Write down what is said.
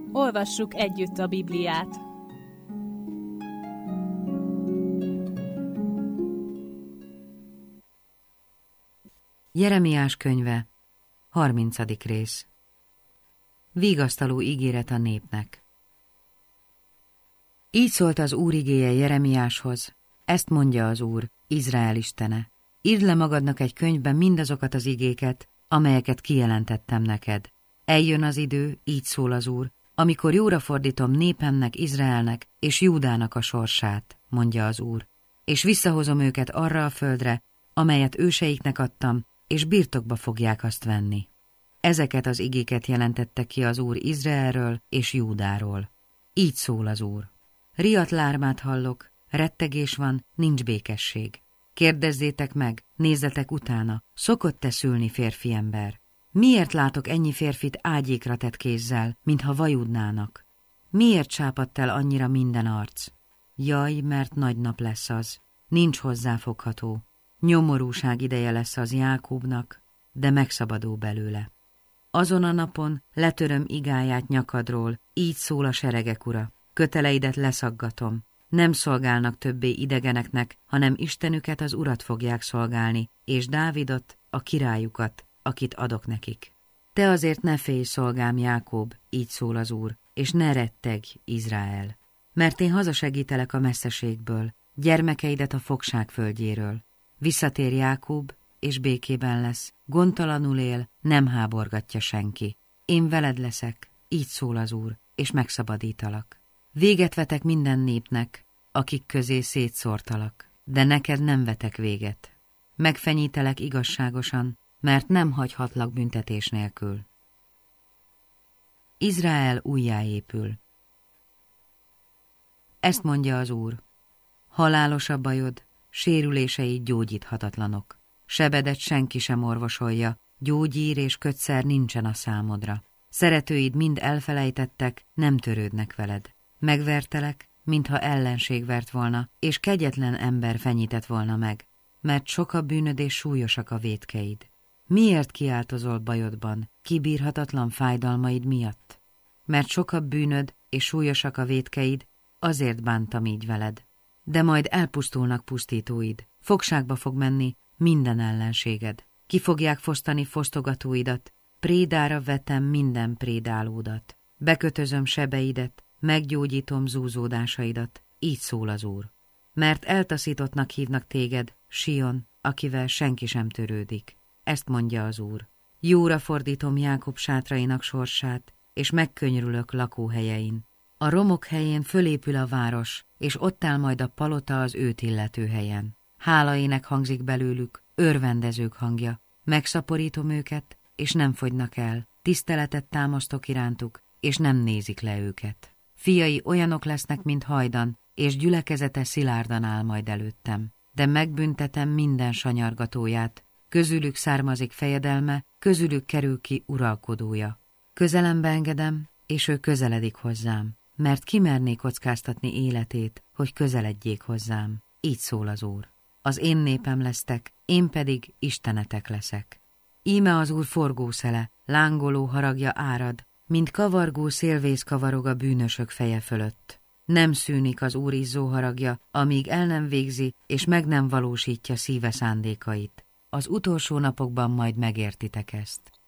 Olvassuk együtt a Bibliát. Jeremiás könyve, 30. rész. Vigasztaló ígéret a népnek. Így szólt az Úr igéje Jeremiáshoz, ezt mondja az Úr, Izrael istene. Írd le magadnak egy könyvben mindazokat az igéket, amelyeket kijelentettem neked. Eljön az idő, így szól az Úr, amikor jóra fordítom népemnek, Izraelnek és Júdának a sorsát, mondja az Úr, és visszahozom őket arra a földre, amelyet őseiknek adtam, és birtokba fogják azt venni. Ezeket az igéket jelentette ki az Úr Izraelről és Júdáról. Így szól az Úr. Riadt lármát hallok, rettegés van, nincs békesség. Kérdezzétek meg, nézzetek utána, szokott-e szülni férfi ember? Miért látok ennyi férfit ágyékra tett kézzel, mintha vajudnának? Miért sápadt el annyira minden arc? Jaj, mert nagy nap lesz az, nincs hozzáfogható. Nyomorúság ideje lesz az Jákóbnak, de megszabadul belőle. Azon a napon letöröm igáját nyakadról, így szól a seregek ura. Köteleidet leszaggatom. Nem szolgálnak többé idegeneknek, hanem Istenüket, az Urat fogják szolgálni, és Dávidot, a királyukat, akit adok nekik. Te azért ne félj, szolgám Jákob, így szól az Úr, és ne rettegj, Izrael. Mert én hazasegítelek a messzeségből, gyermekeidet a fogság földjéről. Visszatér Jákob, és békében lesz, gondtalanul él, nem háborgatja senki. Én veled leszek, így szól az Úr, és megszabadítalak. Véget vetek minden népnek, akik közé szétszórtalak, de neked nem vetek véget. Megfenyítelek igazságosan, mert nem hagyhatlak büntetés nélkül. Izrael újjáépül. Ezt mondja az Úr. Halálos a bajod, sérüléseid gyógyíthatatlanok. Sebedet senki sem orvosolja, gyógyír és kötszer nincsen a számodra. Szeretőid mind elfelejtettek, nem törődnek veled. Megvertelek, mintha ellenség vert volna, és kegyetlen ember fenyített volna meg, mert sok a bűnöd és súlyosak a vétkeid. Miért kiáltozol bajodban, kibírhatatlan fájdalmaid miatt? Mert sok a bűnöd és súlyosak a vétkeid, azért bántam így veled. De majd elpusztulnak pusztítóid, fogságba fog menni minden ellenséged. Ki fogják fosztani fosztogatóidat, prédára vetem minden prédálódat. Bekötözöm sebeidet, meggyógyítom zúzódásaidat, így szól az Úr. Mert eltaszítottnak hívnak téged, Sion, akivel senki sem törődik. Ezt mondja az Úr. Jóra fordítom Jákob sátrainak sorsát, és megkönyörülök lakóhelyein. A romok helyén fölépül a város, és ott áll majd a palota az őt illető helyen. Hálaének hangzik belőlük, örvendezők hangja. Megszaporítom őket, és nem fogynak el. Tiszteletet támasztok irántuk, és nem nézik le őket. Fiai olyanok lesznek, mint hajdan, és gyülekezete szilárdan áll majd előttem. De megbüntetem minden sanyargatóját, közülük származik fejedelme, közülük kerül ki uralkodója. Közelembe engedem, és ő közeledik hozzám, mert kimerné kockáztatni életét, hogy közeledjék hozzám. Így szól az Úr. Az én népem lesztek, én pedig Istenetek leszek. Íme az Úr forgószele, lángoló haragja árad, mint kavargó szélvész kavarog a bűnösök feje fölött. Nem szűnik az Úr izzó haragja, amíg el nem végzi, és meg nem valósítja szíve szándékait. Az utolsó napokban majd megértitek ezt.